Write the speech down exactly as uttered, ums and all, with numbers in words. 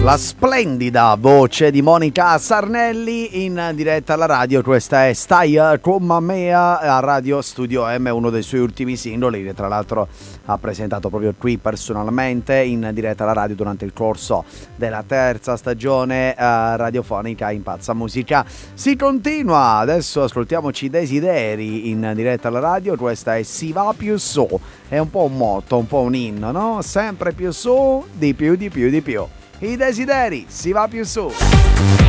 La splendida voce di Monica Sarnelli in diretta alla radio. Questa è Stai con me a Radio Studio M, uno dei suoi ultimi singoli che tra l'altro ha presentato proprio qui personalmente in diretta alla radio durante il corso della terza stagione uh, radiofonica in Pazza Musica. Si continua, adesso ascoltiamoci Desideri in diretta alla radio. Questa è Si va più su, è un po' un motto, un po' un inno, no? Sempre più su, di più, di più, di più. I desideri, si va più su.